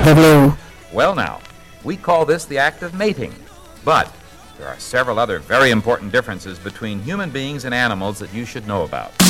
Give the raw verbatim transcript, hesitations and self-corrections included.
W. Well now, we call this the act of mating, but there are several other very important differences between human beings and animals that you should know about.